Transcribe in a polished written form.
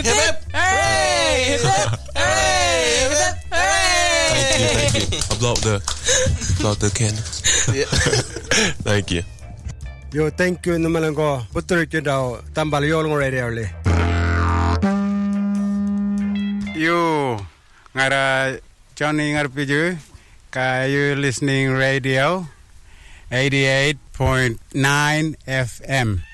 Hip hip. Hey. Hip hip. Hey. Hip hip. Hey. Thank you. I blow the candles. Thank you. Yo, thank you naman ko. Putol ko daw tambal yolong radio le. Yo, ngara Johnny ngarpiju. You listening radio 88.9 FM.